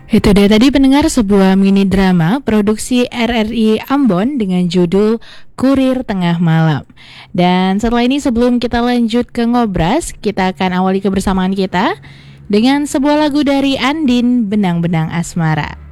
Itu dia tadi pendengar sebuah mini drama produksi RRI Ambon dengan judul Kurir Tengah Malam. Dan setelah ini sebelum kita lanjut ke ngobras, kita akan awali kebersamaan kita dengan sebuah lagu dari Andin, Benang-Benang Asmara.